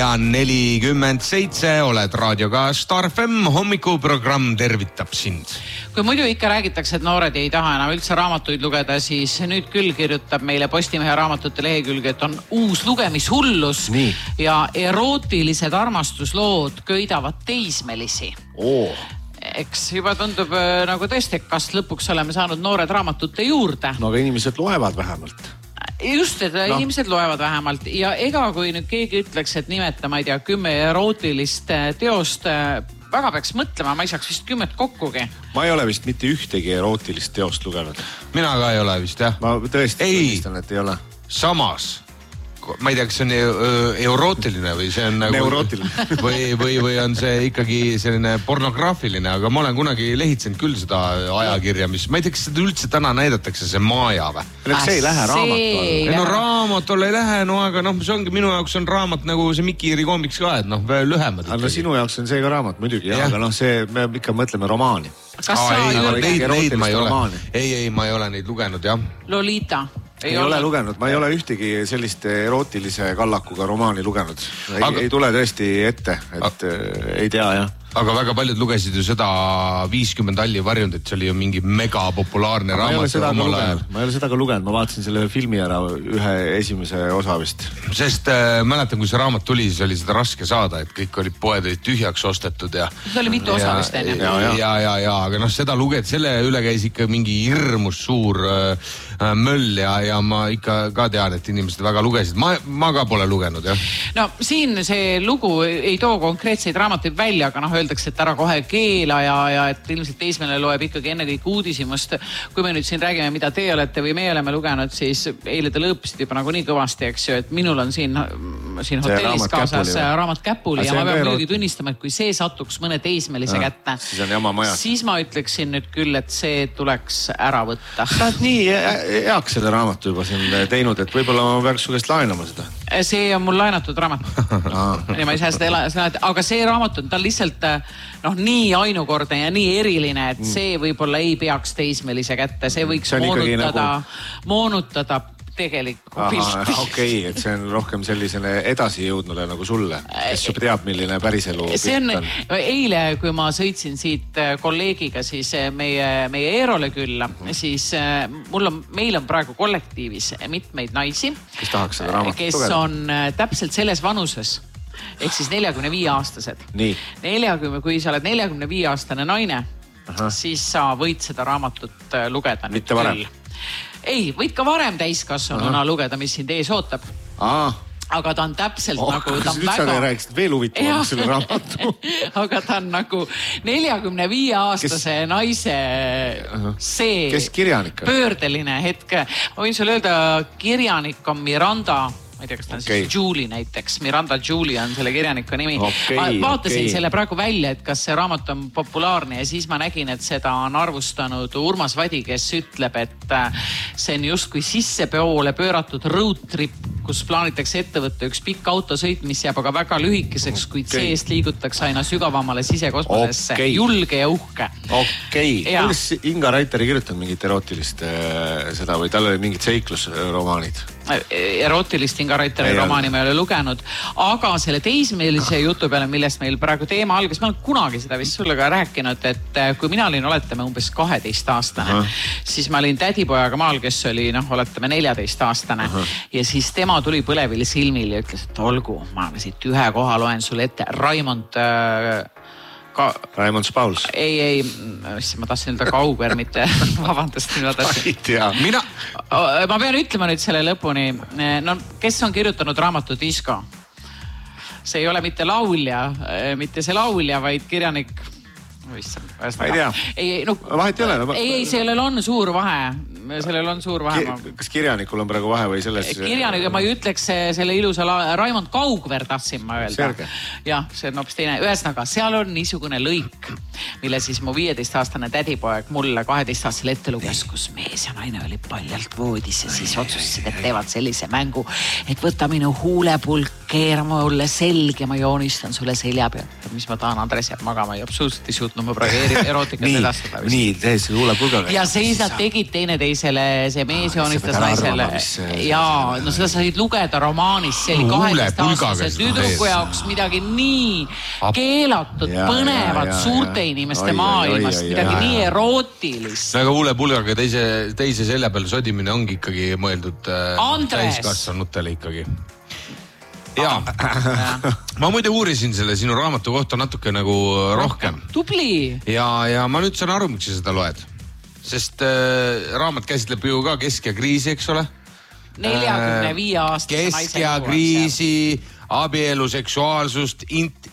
47, oled raadioga Star FM, hommikuprogramm tervitab sind. Kui muidu ikka räägitakse, et noored ei taha enam üldse raamatuid lugeda, siis nüüd küll kirjutab meile Postimehe raamatute lehekülge, et on uus lugemishullus ja erootilised armastuslood köidavad teismelisi. Eks juba tundub nagu tõesti, kas lõpuks oleme saanud noored raamatute juurde. No aga inimesed loevad vähemalt. Just, et inimesed loevad vähemalt ja ega kui nüüd keegi ütleks, et nimeta, ma ei tea, 10 erootilist teost, väga peaks mõtlema, ma ei saaks vist 10 kokkugi. Ma ei ole vist mitte ühtegi erootilist teost lugenud. Mina ka ei ole vist, jah. Ma tõesti tunnistan, et ei ole. Samas, ma ei tea, kas see on eurootiline või see on nagu... Neurootiline. või on see ikkagi selline pornograafiline, aga ma olen kunagi lehitsenud küll seda ajakirja, mis... Ma ei tea, kas seda üldse täna näidatakse, see Maaja või? See ei lähe raamatu alla. No raamatule ei lähe, no aga see ongi minu jaoks on raamat nagu see Miki-Iri koomiks ka, et veel lühemad. Aga sinu jaoks on see ka raamat muidugi, aga see, me ikka mõtleme romaani. Neid ma ei ole. Ei, ma ei ole neid lugenud, jah. Lolita. Ei ole lugenud, ma ei ole ühtegi sellist erootilise kallakuga romaani lugenud. Ei tule tõesti ette, et ei tea, jah. Aga väga paljud lugesid ju seda 50 alli varjundit, see oli ju mingi mega populaarne raamat. Ma ei ole seda ka lugenud, ma vaatasin selle filmi ära ühe esimese osa vist. Sest mäletan, kui see raamat tuli, siis oli seda raske saada, et kõik olid poed tühjaks ostetud ja... See oli mitu osa vist enne. Ja, aga seda luged, selle üle käis ikka mingi hirmus suur möll ja ma ikka ka tean, et inimesed väga lugesid. Ma ka pole lugenud, jah. No siin see lugu ei too konkreetseid raamatuid välja, aga öeldakse, et ära kohe keela ja et ilmselt teismeline loeb ikkagi enne kõik uudishimust. Kui me nüüd siin räägime, mida te olete või me oleme lugenud, siis eile te lõõpisid juba nagu nii kõvasti, eks ju, et minul on siin hotellis kaasas raamat käpuli ja ma pean muidugi tunnistama, et kui see satuks mõne teismelise kätte, siis ma ütleksin nüüd küll, et see tuleks ära võtta. Sa oled nii heaks selle raamatu juba siin teinud, et võib-olla ma peaks su käest laenama seda. See on mul laenatud raamat. Ja ma ei saa seda aga see raamat on tal lihtsalt nii ainukordne ja nii eriline, et see võib-olla ei peaks teismelise kätte. See võiks moonutada tegelikku pilti. Okei, et see on rohkem sellisele edasi jõudnule nagu sulle, kes juba teab, milline päriselu pilt on. Eile, kui ma sõitsin siit kolleegiga siis meie Eerole külla, siis meil on praegu kollektiivis mitmeid naisi, kes tahaks seda raamatut kes on täpselt selles vanuses, ehk siis 45-aastased. Kui sa oled 45-aastane naine, siis sa võid seda raamatut lugeda. Mitte varem? Ei, võid ka varem täiskasvanuna lugeda, mis sind ees ootab. Aga ta on täpselt nagu... Nüüd sa rääkisid veel huvitavamaks selle raamatu. Aga ta on nagu 45-aastase naise see... Kes kirjanik on? Pöördeline hetk. Ma võin sulle öelda, kirjanik on Miranda... Ma ei tea, kas ta on siis Julie näiteks. Miranda Julie on selle kirjaniku nimi. Ma vaatasin selle praegu välja, et kas see raamat on populaarne ja siis ma nägin, et seda on arvustanud Urmas Vadi, kes ütleb, et see on justkui sissepoole pööratud road trip, kus plaanitakse ettevõtta üks pikk autosõit, mis jääb aga väga lühikeseks, kuid seest liigutakse aina sügavamale sisekosmosesse. Julge ja uhke. Kuidas Inga Raiter ei kirjutanud mingit erootilist seda või tal oli mingid seiklusromaanid? Erootilist Inga Raiteri romaani ma ei ole lugenud, aga selle teismelise jutu peale, millest meil praegu teema algas, ma olen kunagi seda vist sulle ka rääkinud, et kui mina olin, oletame, umbes 12-aastane, siis ma olin tädipojaga maal, kes oli, oletame, 14-aastane ja siis tema tuli põlevil silmil ja ütles, et olgu, ma siit ühe koha loen sulle ette Raimond Spauls. Ei, ma tahtsin öelda Kauber, mitte vabandust. Ma pean ütlema nüüd selle lõpuni, kes on kirjutanud raamatu Disko? See ei ole mitte see laulja, vaid kirjanik... Ma ei tea. Vahet ei ole. Ei, sellel on suur vahe. Kas kirjanikul on praegu vahe või selles... Kirjanik, ma ei ütleks selle ilusa Raimond Kaugver tahtsin ma öelda. Selge. Jah, see on hoopis teine. Ühesõnaga, seal on niisugune lõik, mille siis mu 15-aastane tädipoeg mulle 12-aastasel ette luges, kus mees ja naine oli paljalt voodis ja siis otsustasid, et teevad sellise mängu, et võta minu huulepulk keera mulle selge, ma joonistan sulle selja peal. Mis ma tahan, Andres jääb magama ja absoluutselt ei suutnud ma praegu erootikat edastada. Nii, täiesti huule pulgaga. Ja seisad tegid teineteisele, see mees joonistas naisele. Jaa, no seda said lugeda romaanis, see oli 12-aastase tüdruku jaoks midagi nii keelatud, põnevat suurte inimeste maailmast, midagi nii erootilist. Aga huule pulgaga teise selja peal sodimine ongi ikkagi mõeldud täiskasvanutele ikkagi. Jaa, ma muide uurisin selle sinu raamatu kohta natuke nagu rohkem. Tubli! Ja ma nüüd saan aru, miks sa seda loed. Sest raamat käsitleb ju ka kesk- ja kriisi, eks ole? 45-aastase kesk- ja kriisi, abielu, seksuaalsust,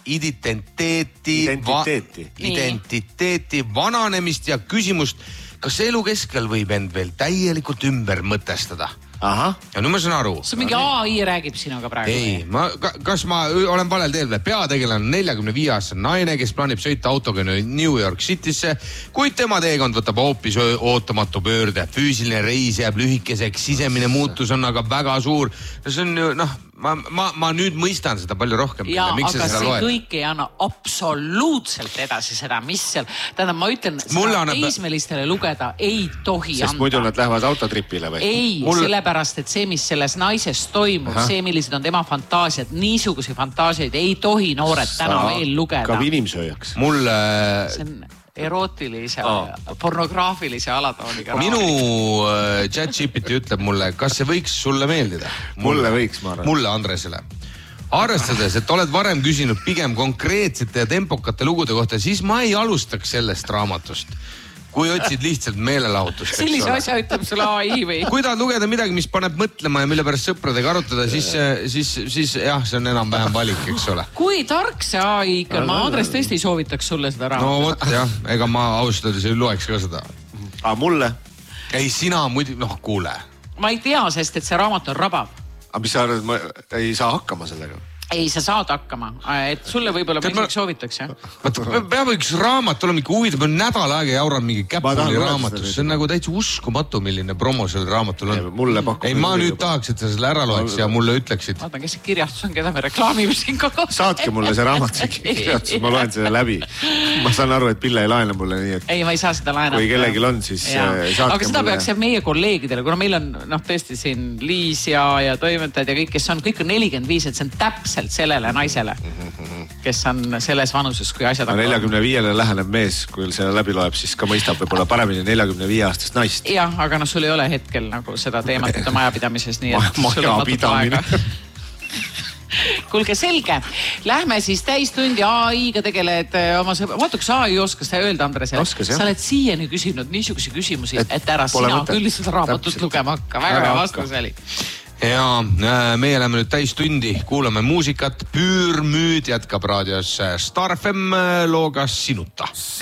identiteeti, vananemist ja küsimust, kas elu keskel võib end veel täielikult ümber mõtestada? Aha. Ja nüüd ma saan aru. See mingi AI räägib sinuga praegu. Ei, kas ma olen valel teel või? Peategelane 45-aastane naine, kes plaanib sõita autoga New York Citysse, kuid tema teekond võtab hoopis ootamatu pöörde. Füüsiline reis jääb lühikeseks, sisemine muutus on aga väga suur. See on ju, ma nüüd mõistan seda palju rohkem. Ja, aga see kõik ei anna absoluutselt edasi seda, mis seal. Tähendab, ma ütlen, seda teismelistele lugeda ei tohi anda. Sest muidu nad lähevad autotripile või? Ei, sellepärast, et see, mis selles naises toimub, see, millised on tema fantaasiad, niisuguse fantaasiaid ei tohi noored täna veel lugeda. Ka inimsööjaks. See on erootilise, pornograafilise alatooniga. Minu ChatGPT ütleb mulle, kas see võiks sulle meeldida? Mulle võiks, ma arvan. Mulle, Andresele. Arvestades, et oled varem küsinud pigem konkreetsete ja tempokate lugude kohta, siis ma ei alustaks sellest raamatust. Kui otsid lihtsalt meelelahutust. Sellise asja ütleb sulle AI või? Kui tahad lugeda midagi, mis paneb mõtlema ja mille pärast sõpradega arutada, siis jah, see on enam-vähem valik, eks ole. Kui tark see AI ikka, ma Andres tõesti soovitaks sulle seda raamatut. No vot jah, ega ma austades ei loeks ka seda. Aga mulle? Ei, sina muidu, kuule. Ma ei tea, sest et see raamat on rabav. Aga mis sa arvad, ma ei saa hakkama sellega? Ei, sa saad hakkama. Et sulle võib-olla mõislik soovitaks, jah? Peab üks raamat olema ikka huvitav. Ma nädal aega jauran mingi Käpuli raamatus. See on nagu täitsa uskumatu, milline promo sellel raamatul on. Mulle pakub. Ei, ma nüüd tahaks, et sa selle ära loeks ja mulle ütleksid. Vaatan, kes see kirjastus on, keda me reklaamime siin kogu. Saatke mulle see raamat kirjastus, ma loen selle läbi. Ma saan aru, et Pille ei laena mulle nii, et... Ei, ma ei saa seda laenata. Kui kellelgi on, siis saatke mulle. Aga seda peaks meie kolleegidele, kuna meil on tõesti siin Liis ja toimetajad ja kõik, kes on, kõik on 45, et see on täpselt sellele naisele, kes on selles vanuses, kui asjad... 45-le läheneb mees, kui selle läbi loeb, siis ka mõistab võib-olla paremini 45-aastast naist. Jah, aga sul ei ole hetkel nagu seda teemat majapidamises, nii et sul on natuke aega. Kuulge, selge. Lähme siis täistundi AI-ga tegeled oma sõbra. Vaata, kus AI oskas seda öelda, Andresele. Sa oled siiani küsinud niisuguse küsimusi, et ära sina küll seda raamatut lugema hakka. Väga vastus oli. Ja meie läheme nüüd täistundi, kuulame muusikat. Püürmüüd jätkab raadios Star FM looga Sinuta.